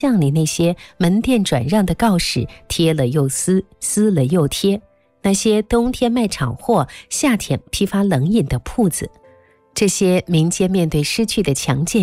巷里那些门店转让的告示贴了又撕，撕了又贴，那些冬天卖场货，夏天批发冷饮的铺子，这些民间面对失去的强健